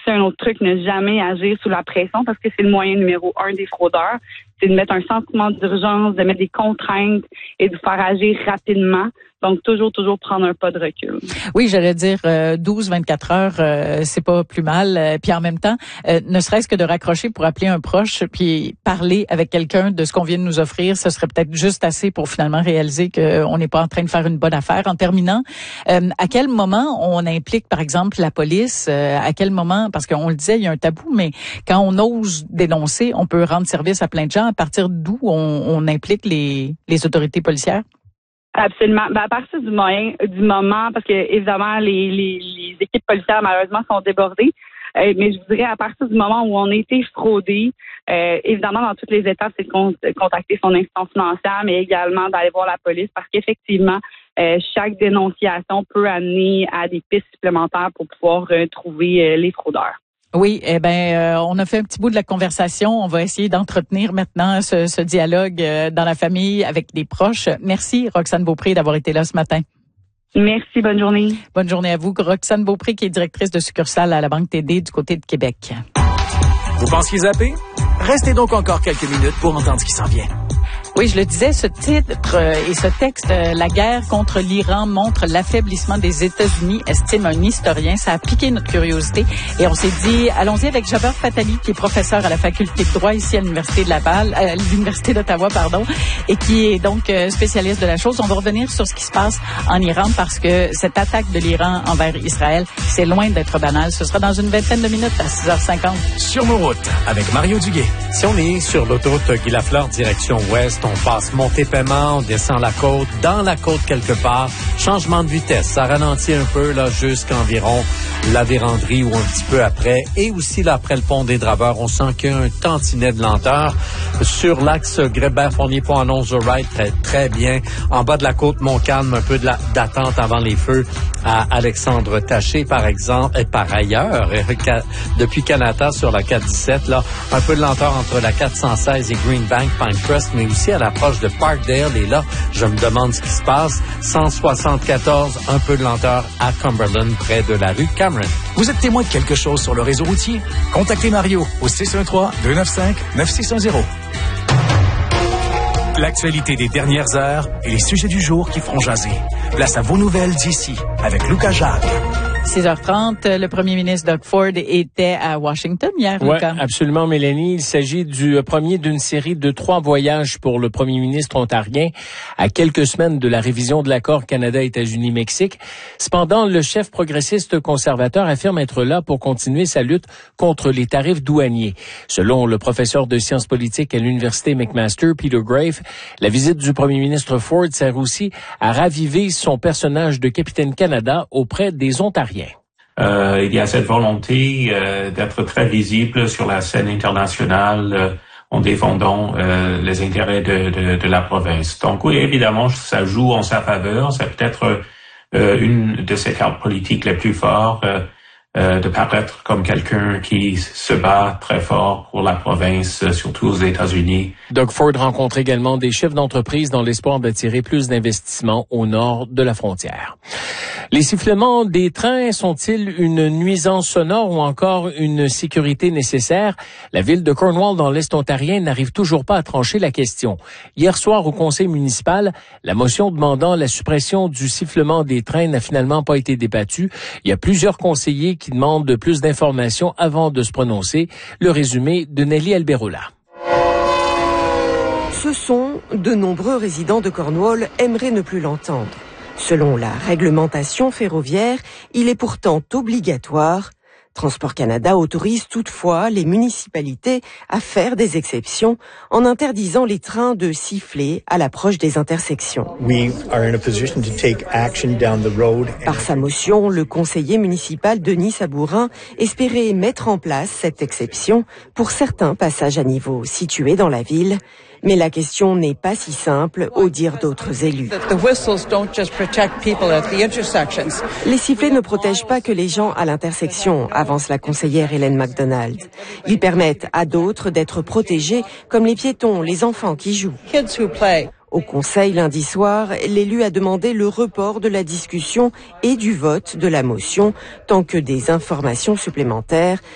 aussi un autre truc, ne jamais agir sous la pression parce que c'est le moyen numéro 1 des fraudeurs. C'est de mettre un sentiment d'urgence, de mettre des contraintes et de faire agir rapidement. Donc, toujours prendre un pas de recul. Oui, j'allais dire 12-24 heures, c'est pas plus mal. Puis en même temps, ne serait-ce que de raccrocher pour appeler un proche puis parler avec quelqu'un de ce qu'on vient de nous offrir, ce serait peut-être juste assez pour finalement réaliser qu'on n'est pas en train de faire une bonne affaire. En terminant, à quel moment on implique, par exemple, la police? À quel moment, parce qu'on le disait, il y a un tabou, mais quand on ose dénoncer, on peut rendre service à plein de gens. À partir d'où on implique les autorités policières? Absolument. À partir du moment, parce que évidemment les équipes policières malheureusement sont débordées, mais je vous dirais à partir du moment où on a été fraudé, évidemment dans toutes les étapes, c'est de contacter son institution financière, mais également d'aller voir la police parce qu'effectivement chaque dénonciation peut amener à des pistes supplémentaires pour pouvoir trouver les fraudeurs. Oui, on a fait un petit bout de la conversation. On va essayer d'entretenir maintenant ce dialogue dans la famille avec les proches. Merci, Roxane Beaupré, d'avoir été là ce matin. Merci, bonne journée. Bonne journée à vous. Roxane Beaupré, qui est directrice de succursale à la Banque TD du côté de Québec. Vous pensiez zapper? Restez donc encore quelques minutes pour entendre ce qui s'en vient. Oui, je le disais, ce titre et ce texte, la guerre contre l'Iran montre l'affaiblissement des États-Unis, estime un historien. Ça a piqué notre curiosité et on s'est dit, allons-y avec Jabbar Fatali, qui est professeur à la faculté de droit ici à l'Université de Laval, à l'Université d'Ottawa, et qui est donc spécialiste de la chose. On va revenir sur ce qui se passe en Iran parce que cette attaque de l'Iran envers Israël, c'est loin d'être banal. Ce sera dans une vingtaine de minutes à 6h50. Sur nos routes, avec Mario Duguay. Si on est sur l'autoroute Guy Lafleur, direction ouest, on passe Montée-Paiement, on descend la côte, dans la côte quelque part, changement de vitesse, ça ralentit un peu là jusqu'à environ la Vérandrie ou un petit peu après, et aussi là après le pont des Draveurs, on sent qu'il y a un tantinet de lenteur. Sur l'axe Grébert-Fournier-Pont annonce the right très, très bien. En bas de la côte, Montcalm, un peu d'attente avant les feux à Alexandre Taché, par exemple, et par ailleurs, depuis Canada sur la 417, là, un peu de lenteur entre la 416 et Greenbank, Pinecrest, mais aussi à l'approche de Parkdale. Et là, je me demande ce qui se passe. 174, un peu de lenteur à Cumberland, près de la rue Cameron. Vous êtes témoin de quelque chose sur le réseau routier? Contactez Mario au 613-295-9610. L'actualité des dernières heures et les sujets du jour qui feront jaser. Place à vos nouvelles d'ici avec Lucas Jacques. 6h30, le premier ministre Doug Ford était à Washington hier, Lucas. Oui, absolument, Mélanie. Il s'agit du premier d'une série de 3 voyages pour le premier ministre ontarien à quelques semaines de la révision de l'accord Canada-États-Unis-Mexique. Cependant, le chef progressiste conservateur affirme être là pour continuer sa lutte contre les tarifs douaniers. Selon le professeur de sciences politiques à l'Université McMaster, Peter Grafe, la visite du premier ministre Ford sert aussi à raviver son personnage de capitaine Canada auprès des Ontariens. Il y a cette volonté d'être très visible sur la scène internationale en défendant les intérêts de la province. Donc oui, évidemment, ça joue en sa faveur. C'est peut-être une de ses cartes politiques les plus fortes, de paraître comme quelqu'un qui se bat très fort pour la province, surtout aux États-Unis. Doug Ford rencontre également des chefs d'entreprise dans l'espoir d'attirer plus d'investissements au nord de la frontière. Les sifflements des trains sont-ils une nuisance sonore ou encore une sécurité nécessaire? La ville de Cornwall, dans l'Est ontarien, n'arrive toujours pas à trancher la question. Hier soir, au conseil municipal, la motion demandant la suppression du sifflement des trains n'a finalement pas été débattue. Il y a plusieurs conseillers qui demandent plus d'informations avant de se prononcer. Le résumé de Nelly Alberola. Ce son, de nombreux résidents de Cornwall aimeraient ne plus l'entendre. Selon la réglementation ferroviaire, il est pourtant obligatoire. Transport Canada autorise toutefois les municipalités à faire des exceptions en interdisant les trains de siffler à l'approche des intersections. Par sa motion, le conseiller municipal Denis Sabourin espérait mettre en place cette exception pour certains passages à niveau situés dans la ville. Mais la question n'est pas si simple, au dire d'autres élus. Les sifflets ne protègent pas que les gens à l'intersection, avance la conseillère Hélène MacDonald. Ils permettent à d'autres d'être protégés, comme les piétons, les enfants qui jouent. Au conseil lundi soir, l'élu a demandé le report de la discussion et du vote de la motion, tant que des informations supplémentaires